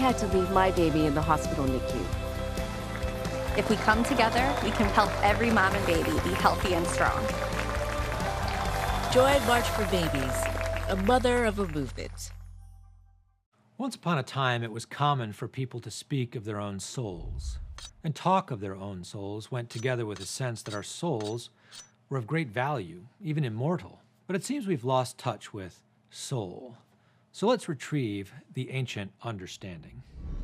had to leave my baby in the hospital NICU. If we come together, we can help every mom and baby be healthy and strong. Join March for Babies, a mother of a movement. Once upon a time, it was common for people to speak of their own souls. And talk of their own souls went together with a sense that our souls were of great value, even immortal. But it seems we've lost touch with soul. So let's retrieve the ancient understanding.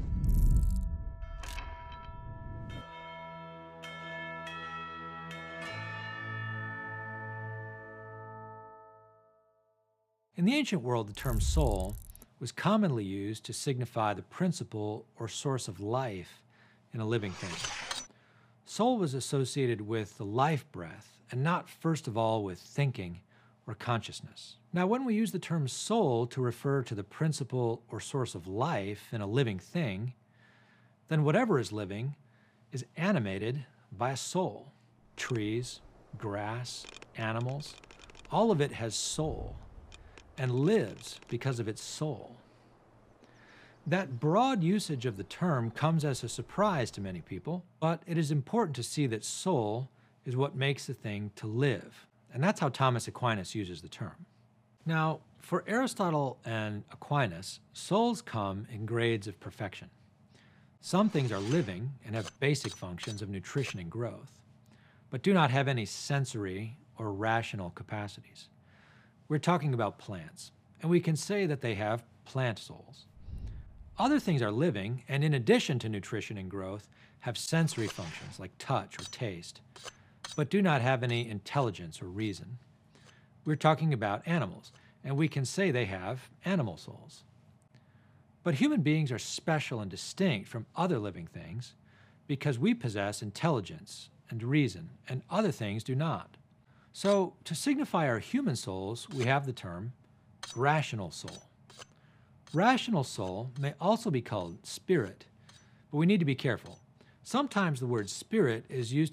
In the ancient world, the term soul was commonly used to signify the principle or source of life in a living thing. Soul was associated with the life breath and not first of all with thinking or consciousness. Now, when we use the term soul to refer to the principle or source of life in a living thing, then whatever is living is animated by a soul. Trees, grass, animals, all of it has soul and lives because of its soul. That broad usage of the term comes as a surprise to many people, but it is important to see that soul is what makes the thing to live. And that's how Thomas Aquinas uses the term. Now, for Aristotle and Aquinas, souls come in grades of perfection. Some things are living and have basic functions of nutrition and growth, but do not have any sensory or rational capacities. We're talking about plants, and we can say that they have plant souls. Other things are living, and in addition to nutrition and growth, have sensory functions like touch or taste, but do not have any intelligence or reason. We're talking about animals, and we can say they have animal souls. But human beings are special and distinct from other living things because we possess intelligence and reason, and other things do not. So, to signify our human souls, we have the term rational soul. Rational soul may also be called spirit, but we need to be careful. Sometimes the word spirit is used